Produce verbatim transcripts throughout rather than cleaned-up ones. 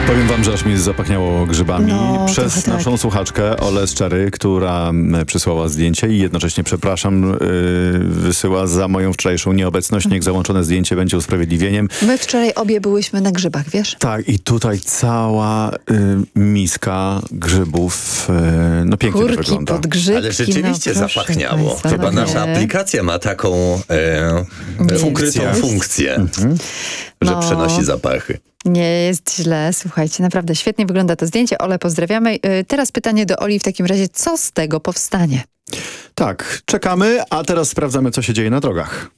Powiem wam, że aż mi zapachniało grzybami No, przez trochę naszą tak. słuchaczkę Olę Szczery, która m, przysłała zdjęcie i jednocześnie, przepraszam, yy, wysyła za moją wczorajszą nieobecność. Niech załączone zdjęcie będzie usprawiedliwieniem. My wczoraj obie byłyśmy na grzybach, wiesz? Tak, i tutaj cała y, miska grzybów, y, no pięknie to Kurki wygląda. pod grzybki. Ale rzeczywiście no, proszę zapachniało. państwa, Chyba no nasza nie. aplikacja ma taką e, Nie ukrytą jest. funkcję, Mhm. że No. przenosi zapachy. Nie jest źle, słuchajcie, naprawdę świetnie wygląda to zdjęcie. Ole, pozdrawiamy. Yy, Teraz pytanie do Oli w takim razie, co z tego powstanie? Tak, czekamy, a teraz sprawdzamy, co się dzieje na drogach.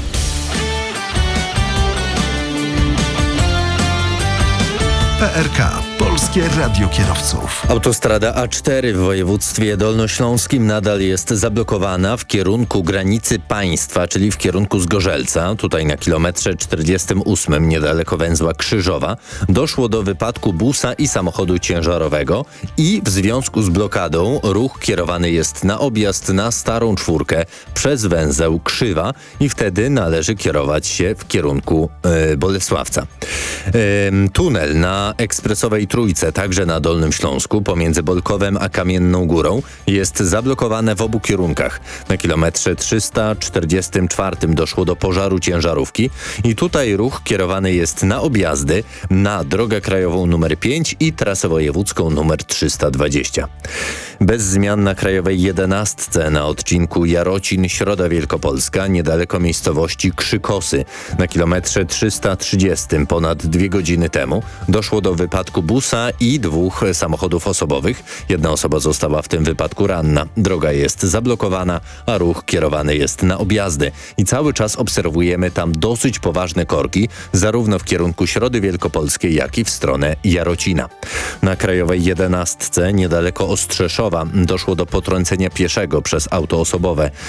P R K. Polskie Radio Kierowców. Autostrada A cztery w województwie dolnośląskim nadal jest zablokowana w kierunku granicy państwa, czyli w kierunku Zgorzelca. Tutaj na kilometrze czterdziestym ósmym niedaleko węzła Krzyżowa doszło do wypadku busa i samochodu ciężarowego i w związku z blokadą ruch kierowany jest na objazd na Starą Czwórkę przez węzeł Krzywa i wtedy należy kierować się w kierunku e, Bolesławca. E, tunel na ekspresowej Trójce, także na Dolnym Śląsku, pomiędzy Bolkowem a Kamienną Górą, jest zablokowane w obu kierunkach. Na kilometrze trzysta czterdziestym czwartym doszło do pożaru ciężarówki i tutaj ruch kierowany jest na objazdy na drogę krajową numer pięć i trasę wojewódzką numer trzysta dwadzieścia. Bez zmian na krajowej jedenastce na odcinku Jarocin-Środa Wielkopolska, niedaleko miejscowości Krzykosy. Na kilometrze trzysta trzydziestym ponad dwie godziny temu doszło do wypadku busa i dwóch samochodów osobowych. Jedna osoba została w tym wypadku ranna. Droga jest zablokowana, a ruch kierowany jest na objazdy. I cały czas obserwujemy tam dosyć poważne korki, zarówno w kierunku Środy Wielkopolskiej, jak i w stronę Jarocina. Na krajowej jedenastce niedaleko Ostrzeszowa doszło do potrącenia pieszego przez auto osobowe.